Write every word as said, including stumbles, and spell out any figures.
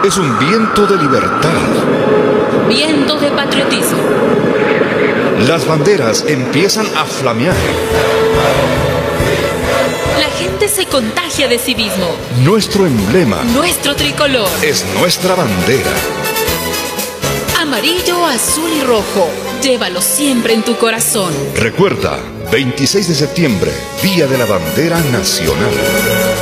Es un viento de libertad. Viento de patriotismo. Las banderas empiezan a flamear. La gente se contagia de civismo. Nuestro emblema Nuestro tricolor. es nuestra bandera. Amarillo, azul y rojo. Llévalo siempre en tu corazón. Recuerda, veintiséis de septiembre, Día de la Bandera Nacional.